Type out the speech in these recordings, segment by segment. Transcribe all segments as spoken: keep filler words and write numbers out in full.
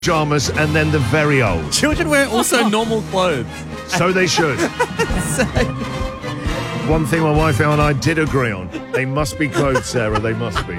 Pyjamas and then the very old. Children wear also normal clothes. So they should. One thing my wife and I did agree on. They must be clothed, Sarah. They must be.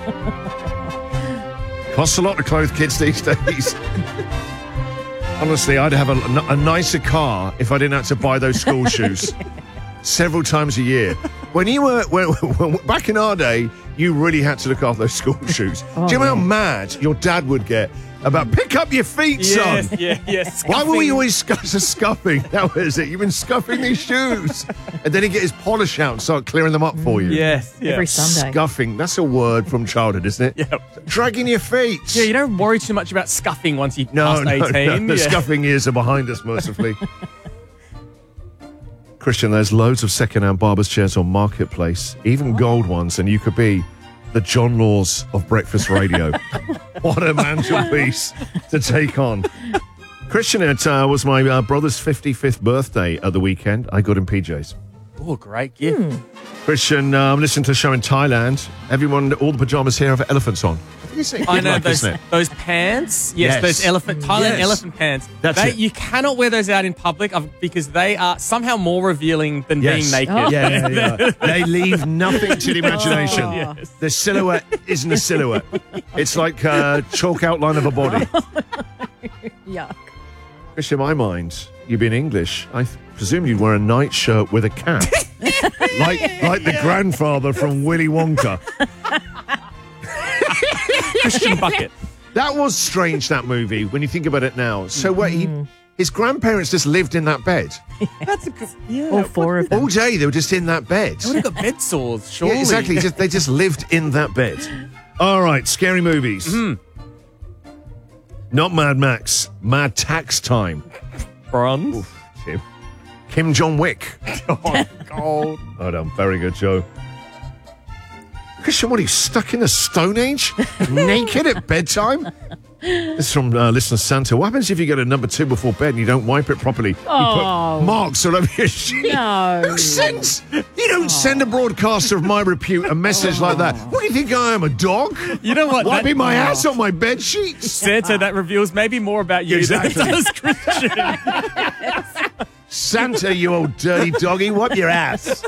Costs a lot to clothe kids these days. Honestly, I'd have a, a nicer car if I didn't have to buy those school shoes several times a year. When you were when, when, back in our day, you really had to look after those school shoes. Oh, Do you know how yeah. mad your dad would get about pick up your feet, son? Yes, yeah, yes. Why were we always scu- scuffing? That was it. You've been scuffing these shoes. And then he'd get his polish out and start clearing them up for you. Yes, yeah. Every Sunday. Scuffing. That's a word from childhood, isn't it? Yeah. Dragging your feet. Yeah, you don't worry too much about scuffing once you No, pass no, eighteen. no. The yeah. scuffing years are behind us, mercifully. Christian, there's loads of second-hand barber's chairs on Marketplace, even gold ones, and you could be the John Laws of breakfast radio. What a mantelpiece to take on. Christian, it uh, was my uh, brother's fifty-fifth birthday at the weekend. I got him P Js. Oh, great gift. Hmm. Christian, uh, I'm listening to a show in Thailand. Everyone, all the pajamas here have elephants on. I know Like, those, isn't it? those pants. Yes, Yes. those elephant Thailand Yes. elephant pants. That's they, it. You cannot wear those out in public of- because they are somehow more revealing than Yes. being naked. Oh. Yeah, yeah, yeah. They leave nothing to the imagination. Oh. Yes. The silhouette isn't a silhouette. It's like a chalk outline of a body. Yuck. Christian, in my mind, you being English, I th- presume you'd wear a nightshirt with a cap. like like the grandfather from Willy Wonka. Christian bucket. That was strange, that movie, when you think about it now. So what, he, his grandparents just lived in that bed. That's a good. Yeah. All four of them. All day they were just in that bed. They would have got bed sores, surely. Yeah, exactly. Just, they just lived in that bed. All right, scary movies. Mm. Not Mad Max. Mad Tax Time. Bronze. Kim, Kim Jong-wick. Oh, gold. Well done. Very good, Joe. Christian, what are you, stuck in the Stone Age? Naked at bedtime? This is from uh, listener Santa. What happens if you get a number two before bed and you don't wipe it properly? Oh. You put marks all over your sheet. No. Who sends? You don't send a broadcaster of my repute a message like that. What do you think I am, a dog? You know what? Wiping That- my ass on my bed sheets? Santa, that reveals maybe more about you Exactly. than it does Christian. Santa, you old dirty doggy, wipe your ass.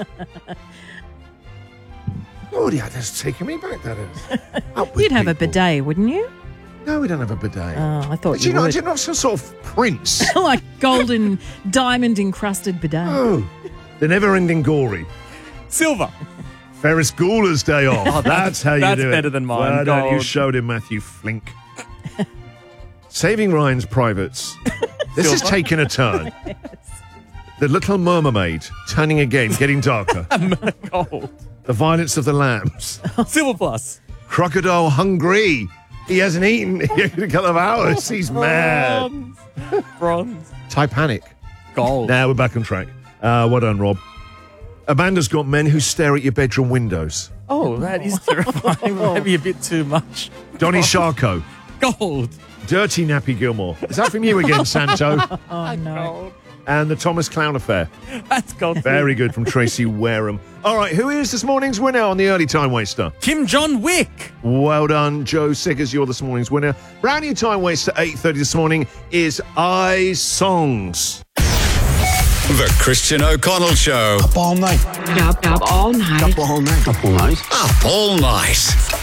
Oh, yeah, that's taking me back, that is. Up with You'd have a people. bidet, wouldn't you? No, we don't have a bidet. Oh, I thought But you you know, would. you're not some sort of prince. Like golden, diamond-encrusted bidet. Oh, the never-ending gory. Silver. Ferris Bueller's Day Off. Oh, that's how you that's do it. better than mine. Well done. You Gold. showed him, Matthew Flink. Saving Ryan's Privates. This is taking a turn. The Little Mermaid turning again, getting darker. Gold. The Violence of the Lambs. Silver plus. Crocodile Hungry. He hasn't eaten in a couple of hours. He's mad. Bronze. Bronze. Titanic. Gold. Now we're back on track. Uh, well done, Rob. Amanda's got men who stare at your bedroom windows. Oh, that is terrifying. Maybe a bit too much. Donnie Sharko. Gold. Dirty Nappy Gilmore. Is that from you again, Santo? Oh, no. Gold. And the Thomas Clown Affair. That's gold. Very good from Tracy Wareham. All right, who is this morning's winner on the Early Time Waster? Kim John Wick. Well done, Joe Siggers. You're this morning's winner. Brand new Time Waster eight thirty this morning is I Songs. The Christian O'Connell Show. Up all night. Up, up all night. Up all night. Up all night. Up all night.